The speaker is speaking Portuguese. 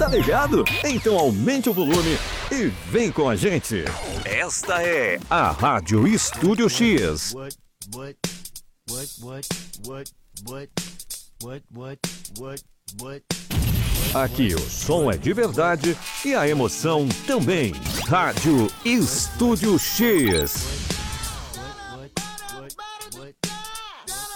Tá ligado? Então aumente o volume e vem com a gente. Esta é a Rádio Estúdio X. Aqui o som é de verdade e a emoção também. Rádio Estúdio X.